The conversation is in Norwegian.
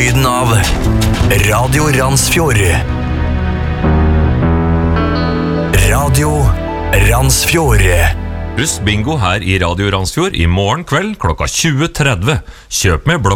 lyden av Radio Randsfjord. Radio Randsfjord. Husk bingo her i Radio Randsfjord i morgen kveld klokka 20.30. Kjøp med blokk